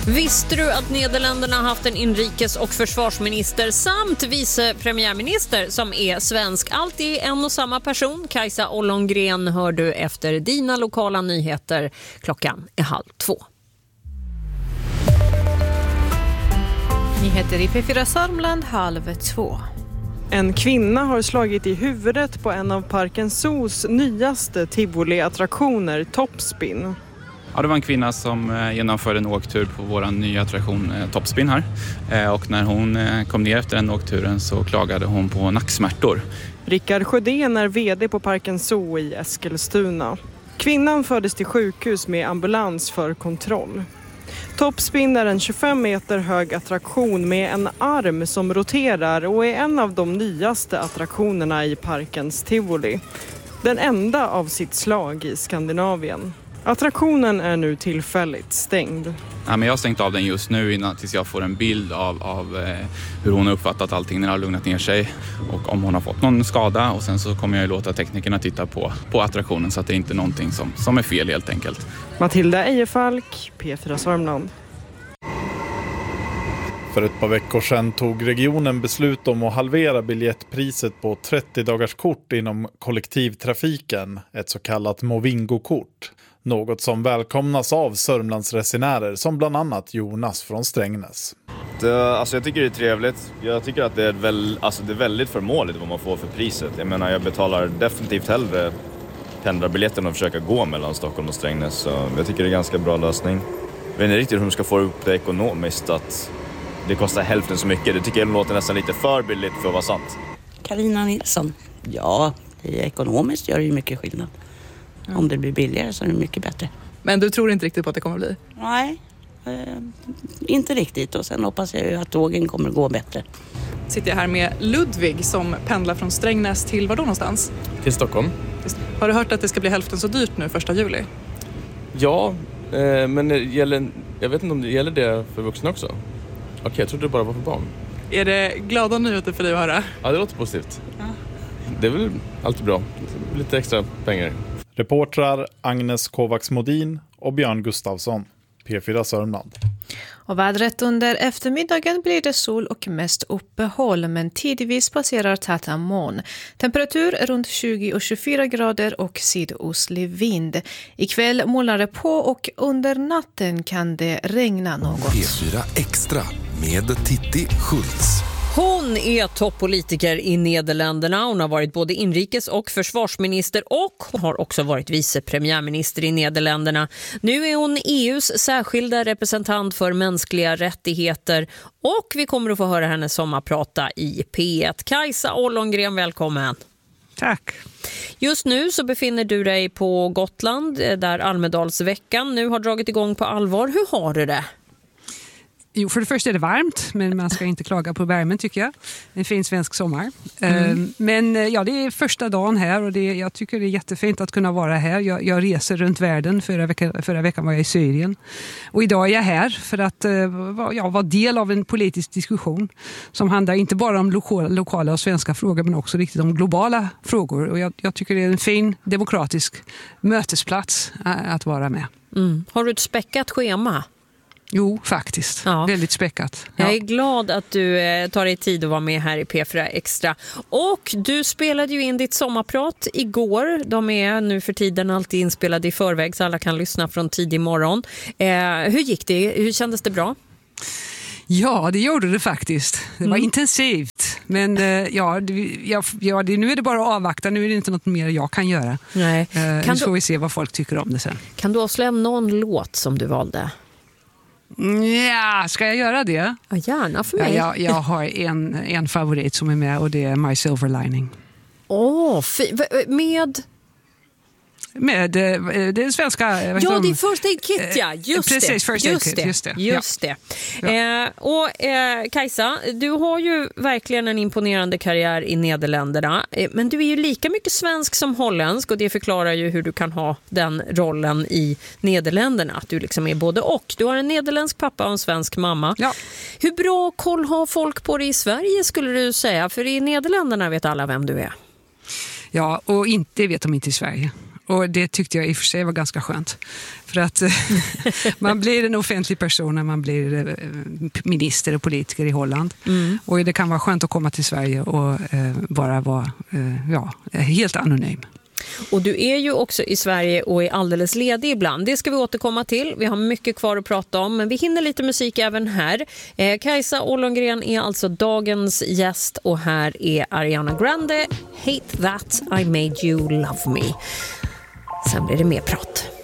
Visste du att Nederländerna har haft en inrikes- och försvarsminister samt vice premiärminister som är svensk? Allt är en och samma person. Kajsa Ollongren hör du efter dina lokala nyheter. Klockan är 1:30. Nyheter i P4 Sörmland 1:30. En kvinna har slagit i huvudet på en av Parken Zoos nyaste tivoli-attraktioner, Topspin. Ja, det var en kvinna som genomförde en åktur på vår nya attraktion Topspin här. Och när hon kom ner efter den åkturen så klagade hon på nacksmärtor. Rickard Sjödén är vd på Parken Zoo i Eskilstuna. Kvinnan fördes till sjukhus med ambulans för kontroll. Topspin är en 25 meter hög attraktion med en arm som roterar och är en av de nyaste attraktionerna i parkens tivoli. Den enda av sitt slag i Skandinavien. Attraktionen är nu tillfälligt stängd. Ja, men jag har stängt av den just nu tills jag får en bild av hur hon har uppfattat allting när det har lugnat ner sig. Och om hon har fått någon skada, och sen så kommer jag låta teknikerna titta på attraktionen så att det inte är någonting som är fel helt enkelt. Matilda Ejerfalk, P4 Sörmland. För ett par veckor sedan tog regionen beslut om att halvera biljettpriset på 30-dagarskort inom kollektivtrafiken, ett så kallat Movingo-kort. Något som välkomnas av Sörmlandsresenärer som bland annat Jonas från Strängnäs. Jag tycker det är trevligt. Jag tycker att det är väldigt förmånligt vad man får för priset. Jag menar, jag betalar definitivt hellre pendlarbiljetten och försöka gå mellan Stockholm och Strängnäs. Så jag tycker det är en ganska bra lösning. Jag vet inte riktigt hur de ska få upp det ekonomiskt att det kostar hälften så mycket. Det tycker jag låter nästan lite för billigt för att vara sant. Carina Nilsson. Ja, det är ekonomiskt gör det ju mycket skillnad. Om det blir billigare så är det mycket bättre. Men du tror inte riktigt på att det kommer att bli? Nej, inte riktigt. Och sen hoppas jag ju att tågen kommer att gå bättre. Sitter jag här med Ludvig som pendlar från Strängnäs till var då någonstans? Till Stockholm. Har du hört att det ska bli hälften så dyrt nu 1 juli? Ja, men jag vet inte om det gäller det för vuxna också. Okej, jag trodde det bara var för barn. Är det glada nyheter för dig att höra? Ja, det låter positivt. Ja. Det är väl alltid bra. Lite extra pengar. Reportrar Agnes Kovacs-Modin och Björn Gustafsson, P4 Sörmland. Och vädret under eftermiddagen blir det sol och mest uppehåll, men tidvis passerar täta moln. Temperatur runt 20 och 24 grader och sydostlig vind. Ikväll molnar det på och under natten kan det regna något. P4 Extra med Titti Schultz. Hon är toppolitiker i Nederländerna. Hon har varit både inrikes- och försvarsminister och hon har också varit vice premiärminister i Nederländerna. Nu är hon EUs särskilda representant för mänskliga rättigheter och vi kommer att få höra henne sommarprata i P1. Kajsa Ollongren, välkommen. Tack. Just nu så befinner du dig på Gotland där Almedalsveckan nu har dragit igång på allvar. Hur har du det? Jo, för det första är det varmt, men man ska inte klaga på värmen tycker jag. En fin svensk sommar. Men ja, det är första dagen här och jag tycker det är jättefint att kunna vara här. Jag reser runt världen, förra veckan var jag i Syrien. Och idag är jag här för att vara del av en politisk diskussion som handlar inte bara om lokala och svenska frågor men också riktigt om globala frågor. Och jag tycker det är en fin demokratisk mötesplats att vara med. Har du ett späckat schema? Jo, faktiskt. Ja. Väldigt späckat. Jag är glad att du tar dig tid att vara med här i P4 Extra. Och du spelade ju in ditt sommarprat igår. De är nu för tiden alltid inspelade i förväg så alla kan lyssna från tidig morgon. Hur gick det? Hur kändes det bra? Ja, det gjorde det faktiskt. Det var intensivt. Men nu är det bara att avvakta. Nu är det inte något mer jag kan göra. Nej. Nu får vi se vad folk tycker om det sen. Kan du avslöja någon låt som du valde? Ja, ska jag göra det? Ja, gärna för mig. Jag har en favorit som är med och det är My Silver Lining. Med det svenska... Ja, det är First Aid Kit, ja. Precis, First Aid Kit, just det. Ja. Kajsa, du har ju verkligen en imponerande karriär i Nederländerna. Men du är ju lika mycket svensk som holländsk och det förklarar ju hur du kan ha den rollen i Nederländerna. Att du liksom är både och. Du har en nederländsk pappa och en svensk mamma. Ja. Hur bra koll har folk på dig i Sverige skulle du säga? För i Nederländerna vet alla vem du är. Ja, och inte vet de inte i Sverige. Och det tyckte jag i och för sig var ganska skönt. För att man blir en offentlig person när man blir minister och politiker i Holland. Och det kan vara skönt att komma till Sverige och bara vara helt anonym. Och du är ju också i Sverige och är alldeles ledig ibland. Det ska vi återkomma till. Vi har mycket kvar att prata om, men vi hinner lite musik även här. Kajsa Ollongren är alltså dagens gäst och här är Ariana Grande, Hate That I Made You Love Me. Sen blir det mer prat.